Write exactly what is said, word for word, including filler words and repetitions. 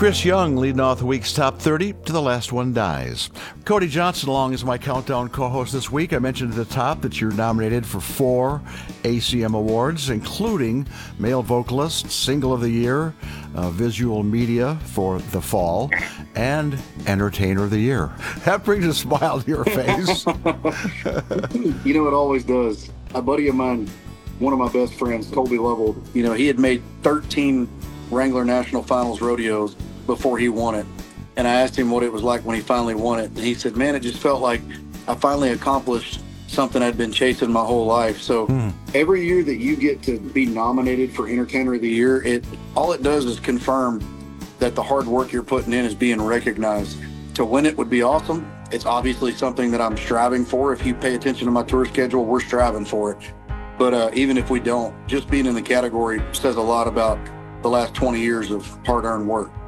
Chris Young leading off the week's top thirty to The Last One Dies. Cody Johnson along as my countdown co-host this week. I mentioned at the top that you're nominated for four A C M awards, including Male Vocalist, Single of the Year, uh, Visual Media for the Fall, and Entertainer of the Year. That brings a smile to your face. You know, it always does. A buddy of mine, one of my best friends, Colby Lovell, you know, he had made thirteen Wrangler National Finals rodeos before he won it. And I asked him what it was like when he finally won it. And he said, man, it just felt like I finally accomplished something I'd been chasing my whole life. So mm. every year that you get to be nominated for Entertainer of the Year, it all it does is confirm that the hard work you're putting in is being recognized. To win it would be awesome. It's obviously something that I'm striving for. If you pay attention to my tour schedule, we're striving for it. But uh, even if we don't, just being in the category says a lot about the last twenty years of hard-earned work.